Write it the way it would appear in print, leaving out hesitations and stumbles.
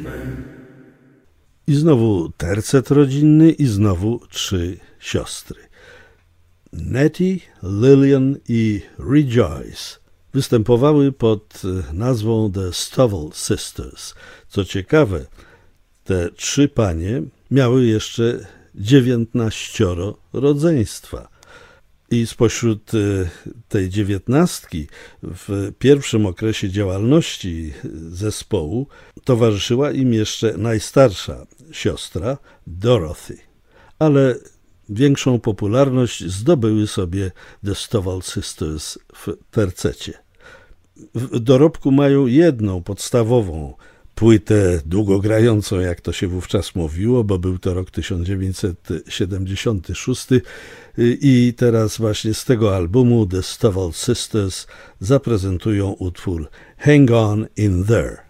I znowu tercet rodzinny i znowu 3 siostry. Nettie, Lillian i Rejoice występowały pod nazwą The Stovall Sisters. Co ciekawe, te 3 panie miały jeszcze 19 rodzeństwa. I spośród tej 19 w pierwszym okresie działalności zespołu towarzyszyła im jeszcze najstarsza siostra Dorothy. Ale większą popularność zdobyły sobie The Stovall Sisters w tercecie. W dorobku mają jedną podstawową płytę długogrającą, jak to się wówczas mówiło, bo był to rok 1976 i teraz właśnie z tego albumu The Stovall Sisters zaprezentują utwór Hang On In There.